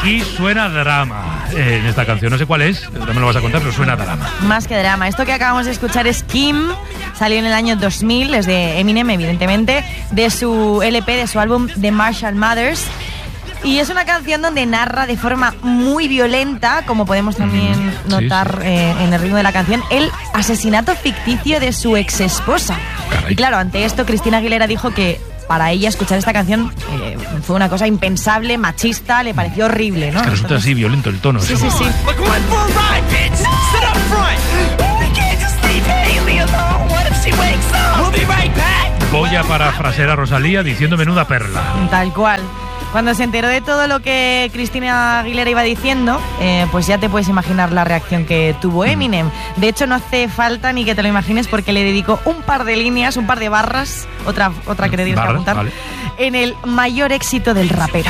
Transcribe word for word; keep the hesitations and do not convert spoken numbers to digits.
aquí suena drama eh, en esta canción. No sé cuál es, no me lo vas a contar, pero suena drama. Más que drama. Esto que acabamos de escuchar es Kim, salió en el año dos mil, es de Eminem, evidentemente, de su L P, de su álbum The Marshall Mathers. Y es una canción donde narra de forma muy violenta, como podemos también mm, notar sí, sí. Eh, en el ritmo de la canción, el asesinato ficticio de su ex esposa. Caray. Y claro, ante esto Cristina Aguilera dijo que para ella escuchar esta canción eh, fue una cosa impensable, machista, le pareció horrible, ¿no? Es que resulta Entonces, así violento el tono. Sí, ¿sí? sí, sí. Voy a parafrasear a Rosalía diciendo menuda perla. Tal cual. Cuando se enteró de todo lo que Cristina Aguilera iba diciendo, eh, pues ya te puedes imaginar la reacción que tuvo Eminem. De hecho, no hace falta ni que te lo imagines porque le dedicó un par de líneas, un par de barras, otra, otra que te tienes que Barras, apuntar, vale. en el mayor éxito del rapero.